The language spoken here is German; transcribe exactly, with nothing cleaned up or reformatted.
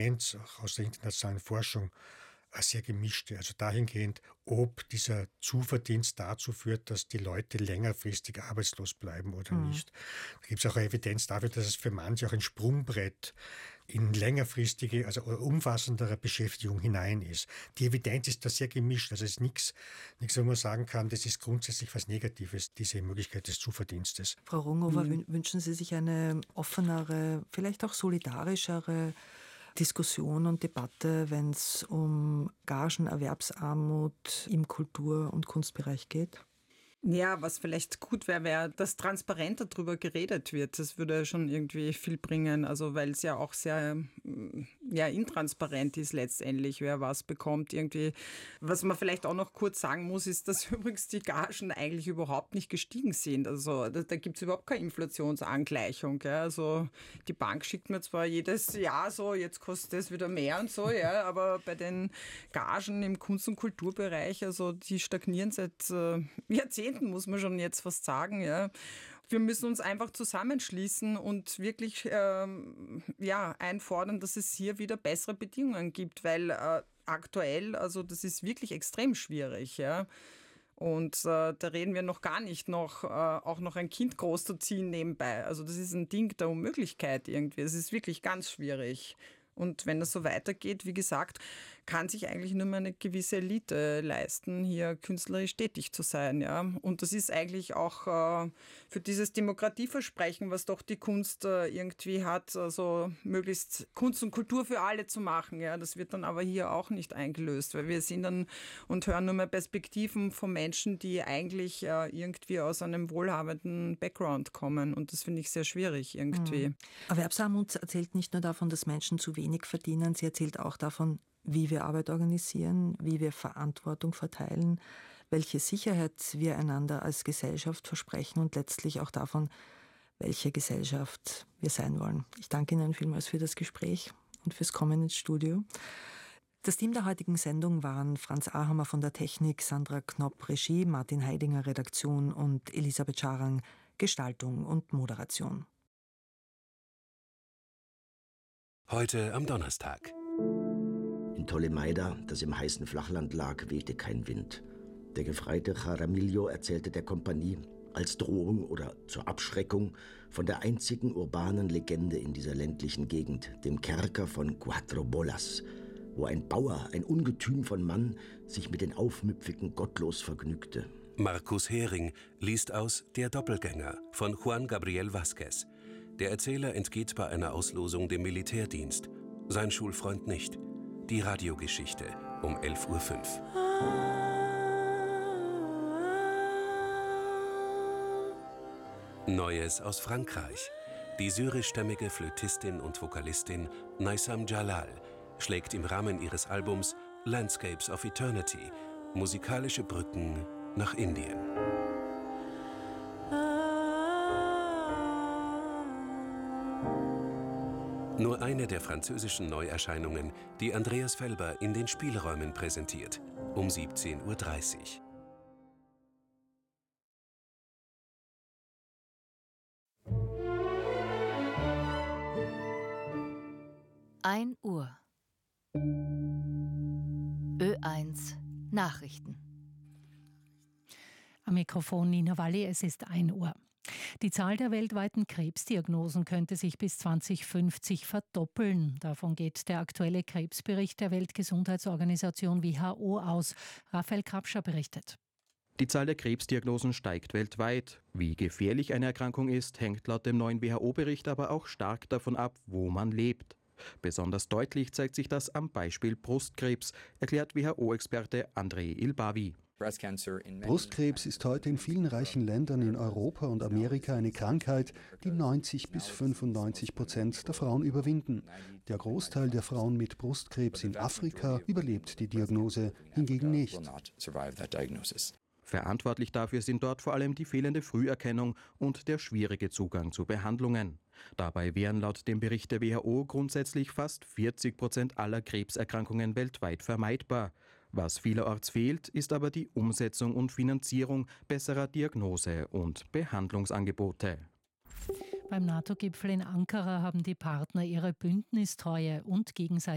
auch aus der internationalen Forschung eine sehr gemischte. Also dahingehend, ob dieser Zuverdienst dazu führt, dass die Leute längerfristig arbeitslos bleiben oder mhm. nicht. Da gibt es auch eine Evidenz dafür, dass es für manche auch ein Sprungbrett in längerfristige, also umfassendere Beschäftigung hinein ist. Die Evidenz ist da sehr gemischt. Also es ist nichts, nichts, wo man sagen kann, das ist grundsätzlich was Negatives, diese Möglichkeit des Zuverdienstes. Frau Runghofer, mhm. wünschen Sie sich eine offenere, vielleicht auch solidarischere Diskussion und Debatte, wenn es um Gagenerwerbsarmut im Kultur- und Kunstbereich geht? Ja, was vielleicht gut wäre, wäre, dass transparenter darüber geredet wird. Das würde schon irgendwie viel bringen, also weil es ja auch sehr ja, intransparent ist letztendlich, wer was bekommt irgendwie. Was man vielleicht auch noch kurz sagen muss, ist, dass übrigens die Gagen eigentlich überhaupt nicht gestiegen sind. Also da, da gibt es überhaupt keine Inflationsangleichung. Ja. Also die Bank schickt mir zwar jedes Jahr so, jetzt kostet es wieder mehr und so, ja, aber bei den Gagen im Kunst- und Kulturbereich, also die stagnieren seit äh, Jahrzehnten, muss man schon jetzt fast sagen. Ja. Wir müssen uns einfach zusammenschließen und wirklich ähm, ja, einfordern, dass es hier wieder bessere Bedingungen gibt, weil äh, aktuell, also das ist wirklich extrem schwierig. Ja. Und äh, da reden wir noch gar nicht noch, äh, auch noch ein Kind großzuziehen nebenbei. Also das ist ein Ding der Unmöglichkeit irgendwie. Es ist wirklich ganz schwierig. Und wenn das so weitergeht, wie gesagt, kann sich eigentlich nur mehr eine gewisse Elite leisten, hier künstlerisch tätig zu sein. Ja. Und das ist eigentlich auch äh, für dieses Demokratieversprechen, was doch die Kunst äh, irgendwie hat, also möglichst Kunst und Kultur für alle zu machen. Ja. Das wird dann aber hier auch nicht eingelöst, weil wir sind dann und hören nur mehr Perspektiven von Menschen, die eigentlich äh, irgendwie aus einem wohlhabenden Background kommen. Und das finde ich sehr schwierig irgendwie. Mhm. Erwerbsarmut erzählt nicht nur davon, dass Menschen zu wenig verdienen, sie erzählt auch davon, wie wir Arbeit organisieren, wie wir Verantwortung verteilen, welche Sicherheit wir einander als Gesellschaft versprechen und letztlich auch davon, welche Gesellschaft wir sein wollen. Ich danke Ihnen vielmals für das Gespräch und fürs Kommen ins Studio. Das Team der heutigen Sendung waren Franz Ahammer von der Technik, Sandra Knopp Regie, Martin Heidinger Redaktion und Elisabeth Scharang Gestaltung und Moderation. Heute am Donnerstag. In Tolemaida, das im heißen Flachland lag, wehte kein Wind. Der Gefreite Jaramillo erzählte der Kompanie als Drohung oder zur Abschreckung von der einzigen urbanen Legende in dieser ländlichen Gegend, dem Kerker von Cuatro Bolas, wo ein Bauer, ein Ungetüm von Mann, sich mit den Aufmüpfigen gottlos vergnügte. Markus Hering liest aus Der Doppelgänger von Juan Gabriel Vázquez. Der Erzähler entgeht bei einer Auslosung dem Militärdienst. Sein Schulfreund nicht. Die Radiogeschichte um elf Uhr fünf. Neues aus Frankreich. Die syrischstämmige Flötistin und Vokalistin Naysam Jalal schlägt im Rahmen ihres Albums Landscapes of Eternity musikalische Brücken nach Indien. Nur eine der französischen Neuerscheinungen, die Andreas Felber in den Spielräumen präsentiert, um siebzehn Uhr dreißig. ein Uhr. Ö eins Nachrichten. Am Mikrofon Nina Walli, es ist ein Uhr. Die Zahl der weltweiten Krebsdiagnosen könnte sich bis zwanzig fünfzig verdoppeln. Davon geht der aktuelle Krebsbericht der Weltgesundheitsorganisation W H O aus. Raphael Krapscher berichtet. Die Zahl der Krebsdiagnosen steigt weltweit. Wie gefährlich eine Erkrankung ist, hängt laut dem neuen W H O-Bericht aber auch stark davon ab, wo man lebt. Besonders deutlich zeigt sich das am Beispiel Brustkrebs, erklärt W H O-Experte Andrei Ilbawi. Brustkrebs ist heute in vielen reichen Ländern in Europa und Amerika eine Krankheit, die neunzig bis fünfundneunzig Prozent der Frauen überwinden. Der Großteil der Frauen mit Brustkrebs in Afrika überlebt die Diagnose hingegen nicht. Verantwortlich dafür sind dort vor allem die fehlende Früherkennung und der schwierige Zugang zu Behandlungen. Dabei wären laut dem Bericht der W H O grundsätzlich fast vierzig Prozent aller Krebserkrankungen weltweit vermeidbar. Was vielerorts fehlt, ist aber die Umsetzung und Finanzierung besserer Diagnose- und Behandlungsangebote. Beim NATO-Gipfel in Ankara haben die Partner ihre Bündnistreue und gegenseitige